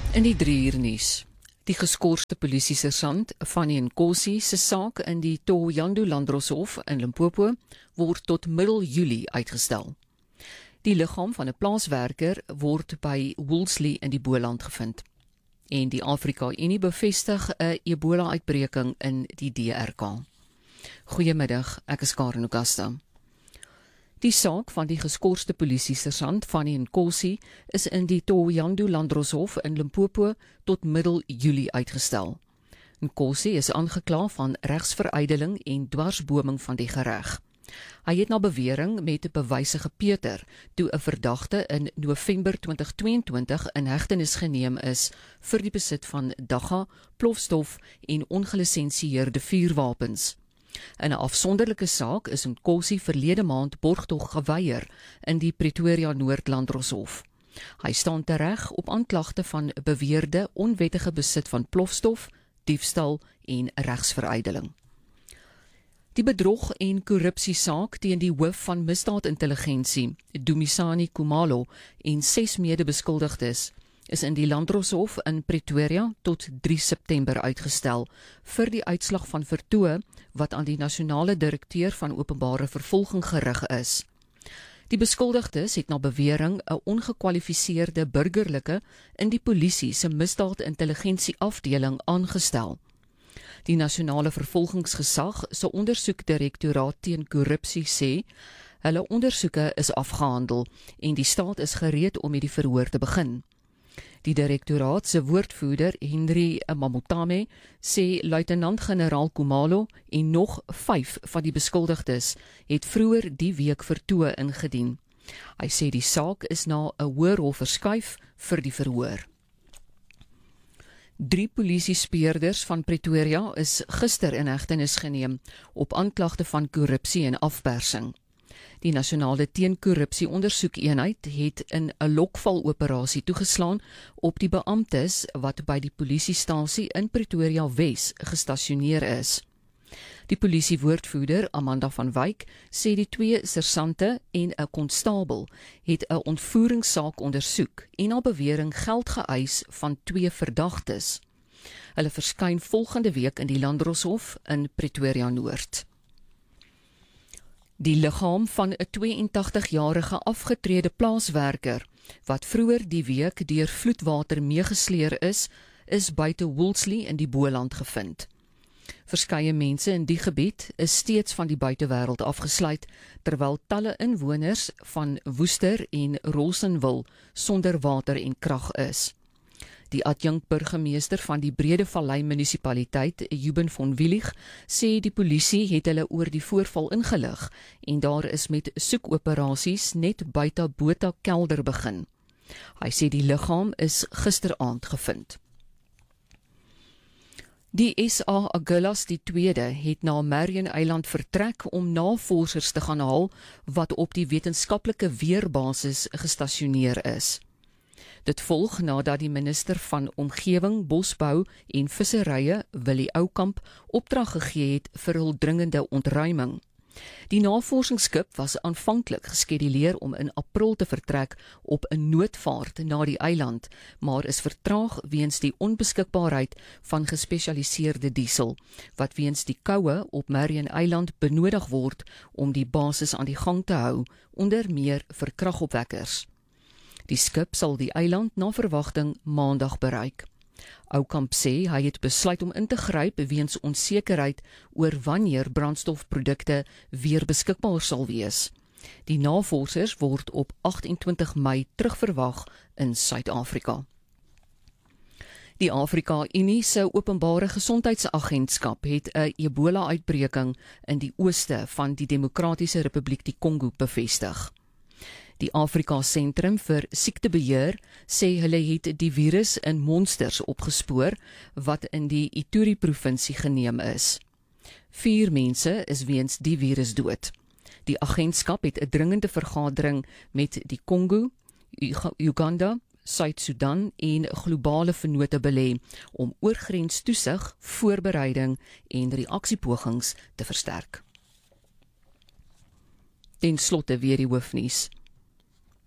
In die 3 uur nuus. Die geskorste polisiesersant Fanny Nkosi se saak in die Thohoyandou Landdroshof in Limpopo word tot middel Julie uitgestel. Die liggaam van 'n plaaswerker word by Woolsley in die Boland gevind. En die Afrika-Unie bevestig 'n Ebola-uitbreking in die DRK. Goeiemiddag, ek is Karen Augusta. Die saak van die geskorste polisiesersant Fanny Nkosi is in die Thohoyandou Landdroshof in Limpopo tot middel Julie uitgestel. Nkosi is aangekla van regsverydeling en dwarsboming van die gereg. Hy het na bewering met bewyse gepeter toe 'n verdagte in November 2022 in hegtenis geneem is vir die besit van dagga, plofstof en ongelisensieerde vuurwapens. In 'n afsonderlike saak is Nkosi verlede maand borgtog geweier in die Pretoria Noord Landdroshof. Hy staan tereg op aanklagte van beweerde onwettige besit van plofstof, diefstal en regsverydeling. Die bedrog en korrupsiesaak teen die hoof van misdaadintelligensie, Dumisani Khumalo, en 6 mede-beskuldigdes is in die Landdroshof in Pretoria tot 3 September uitgestel vir die uitslag van vertoë wat aan die nasionale direkteur van openbare vervolging gerig is. Die beskuldigdes het na bewering 'n ongekwalifiseerde burgerlike in die polisie se misdaadintelligensie afdeling aangestel. Die nasionale vervolgingsgesag se ondersoekdirektoraat teen korrupsie sê hulle ondersoeke is afgehandel en die staat is gereed om met die verhoor te begin. Die direktoraat se woordvoerder, Henry Mamotame, sê luitenant-generaal Khumalo en nog 5 van die beskuldigdes het vroeër die week vertoë ingedien. Hy sê die saak is na 'n hoërhof verskuif vir die verhoor. 3 polisiespeurders van Pretoria is gister in hegtenis geneem op aanklagte van korrupsie en afpersing. Die nasionale teenkorrupsie-ondersoekeenheid het in 'n lokvaloperasie toegeslaan op die beamptes wat by die polisiestasie in Pretoria Wes gestasioneer is. Die polisiewoordvoerder, Amanda van Wyk, sê die 2 sersante en 'n konstabel het 'n ontvoeringssaak ondersoek en na bewering geld geëis van 2 verdagtes. Hulle verskyn volgende week in die Landdroshof in Pretoria Noord. Die liggaam van 'n 82-jarige afgetrede plaaswerker, wat vroeër die week deur vloedwater meegesleer is buite Woolsley in die Boland gevind. Verskeie mense in die gebied is steeds van die buitewêreld afgesluit, terwyl talle inwoners van Woester en Rossonville sonder water en krag is. Die adjunkt-burgemeester van die Breedevallei munisipaliteit, Juben von Willig, sê die polisie het hulle oor die voorval ingelig en daar is met soekoperasies net buite Botha kelder begin. Hy sê die liggaam is gisteraand gevind. Die SA Agulhas die tweede het na Marion-eiland vertrek om navorsers te gaan haal wat op die wetenskaplike weerbasis gestasioneer is. Dit volg nadat die minister van Omgewing, Bosbou en Visserye, Willie Oukamp, opdrag gegee het vir hul dringende ontruiming. Die navorsingsskip was aanvanklik geskeduleer om in April te vertrek op 'n noodvaart na die eiland, maar is vertraag weens die onbeskikbaarheid van gespesialiseerde diesel, wat weens die koue op Marion-eiland benodig word om die basis aan die gang te hou, onder meer vir kragopwekkers. Die skip sal die eiland na verwagting maandag bereik. Oukamp sê hy het besluit om in te gryp weens onsekerheid oor wanneer brandstofprodukte weer beskikbaar sal wees. Die navorsers word op 28 Mei terugverwag in Suid-Afrika. Die Afrika-Unie se openbare gesondheidsagentskap het 'n Ebola-uitbreking in die ooste van die Demokratiese Republiek die Kongo bevestig. Die Afrika Sentrum vir Siektebeheer sê hulle het die virus in monsters opgespoor wat in die Ituri-provinsie geneem is. 4 mense is weens die virus dood. Die agentskap het 'n dringende vergadering met die Kongo, Uganda, Suid-Sudan en globale vennote belê om oorgrenstoesig, voorbereiding en reaksiepogings te versterk. Ten slotte weer die hoofnuus.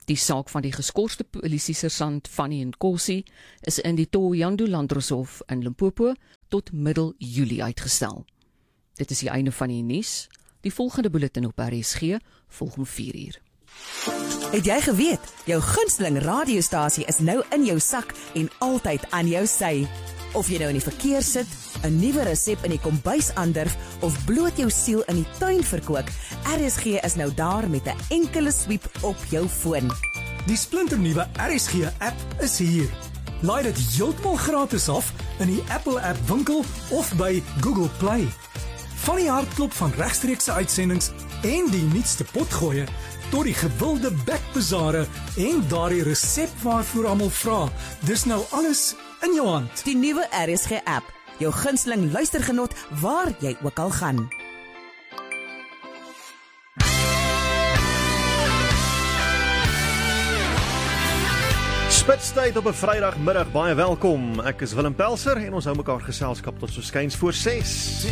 Die saak van die geskorste polisiesersant Fanny Nkosi is in die Thohoyandou Landdroshof in Limpopo tot middel Julie uitgestel. Dit is die einde van die nuus. Die volgende bulletin op RSG volg om 4:00. Het jy geweet, jou gunsteling radiostasie is nou in jou sak en altyd aan jou sy? Of jy nou in die verkeer sit, 'n nuwe resep in die kombuis aandurf of bloot jou siel in die tuin verkook, RSG is nou daar met 'n enkele swiep op jou foon. Die splinternuwe RSG-app is hier. Laai dit heeltemal gratis af in die Apple App winkel of by Google Play. Van die hartklop van regstreekse uitsendings en die nuutste potgoeie tot die gewilde bekbazare en daardie resep waarvoor almal vra. Dis nou alles in jou hand. Die nuwe RSG-app, jou gunsteling luistergenot waar jy ook al gaan. Spitstyd op 'n Vrydagmiddag, baie welkom. Ek is Willem Pelser en ons hou mekaar geselskap tot so skuins voor 6.